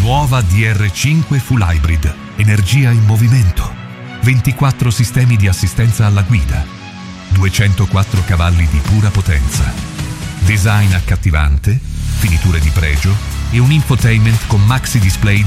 Nuova DR5 Full Hybrid, energia in movimento, 24 sistemi di assistenza alla guida, 204 cavalli di pura potenza, design accattivante, finiture di pregio e un infotainment con maxi display